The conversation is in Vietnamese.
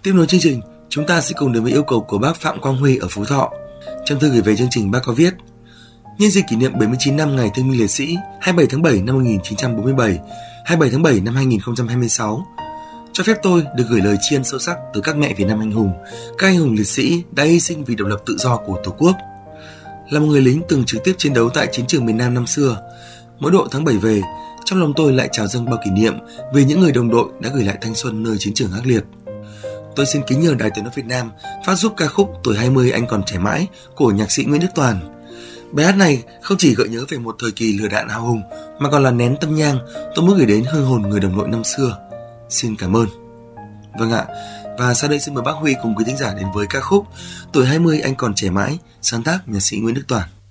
Tiếp nối chương trình, chúng ta sẽ cùng đến với yêu cầu của bác Phạm Quang Huy ở Phú Thọ. Trong thư gửi về chương trình, bác có viết: nhân dịp kỷ niệm 79 năm Ngày Thương binh Liệt sĩ 27 tháng 7 năm 1947, 27 tháng 7 năm 2026, cho phép tôi được gửi lời tri ân sâu sắc tới các mẹ Việt Nam anh hùng, các anh hùng liệt sĩ đã hy sinh vì độc lập tự do của Tổ quốc. Là một người lính từng trực tiếp chiến đấu tại chiến trường miền Nam năm xưa, mỗi độ tháng 7 về, trong lòng tôi lại trào dâng bao kỷ niệm về những người đồng đội đã gửi lại thanh xuân nơi chiến trường ác liệt. Tôi xin kính nhờ Đài Tiếng nói Việt Nam phát giúp ca khúc Tuổi 20 anh còn trẻ mãi của nhạc sĩ Nguyễn Đức Toàn. Bài hát này không chỉ gợi nhớ về một thời kỳ lửa đạn hào hùng mà còn là nén tâm nhang tôi muốn gửi đến hương hồn người đồng đội năm xưa. Xin cảm ơn. Vâng ạ, và sau đây xin mời bác Huy cùng quý thính giả đến với ca khúc Tuổi 20 anh còn trẻ mãi, sáng tác nhạc sĩ Nguyễn Đức Toàn.